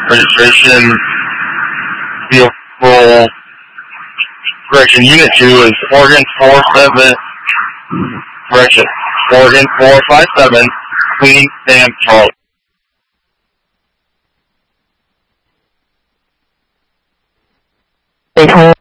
registration vehicle, correction, Unit 2 is Oregon 457, cleaning Sam Charlie.